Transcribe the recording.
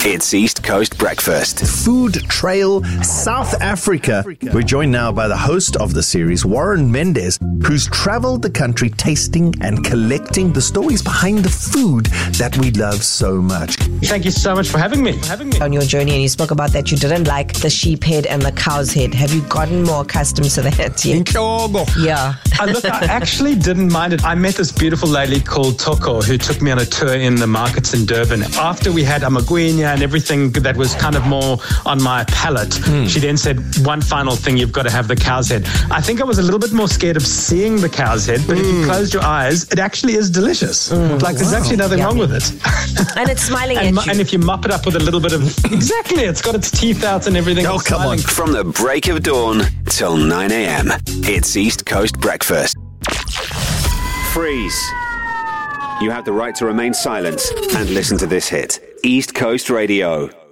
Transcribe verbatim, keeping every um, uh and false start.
It's East Coast Breakfast. Food Trail South Africa. We're joined now by the host of the series, Warren Mendes, who's traveled the country tasting and collecting the stories behind the food that we love so much. Thank you so much for having me. For having me. On your journey, and you spoke about that you didn't like the sheep head and the cow's head. Have you gotten more accustomed to that yet? Yeah. uh, look, I actually didn't mind it. I met this beautiful lady called Toko who took me on a tour in the markets in Durban. After we had amagwinya and everything that was kind of more on my palate, mm. she then said, one final thing, you've got to have the cow's head. I think I was a little bit more scared of seeing the cow's head, but mm. if you close your eyes, it actually is delicious. Mm. Like, there's wow. actually nothing Yummy. wrong with it. And it's smiling and, at you. And if you mop it up with a little bit of... Exactly, it's got its teeth out and everything. Oh, come smiling. on. From the break of dawn till nine a.m., it's East Coast Breakfast. Freeze. You have the right to remain silent and listen to this hit. East Coast Radio.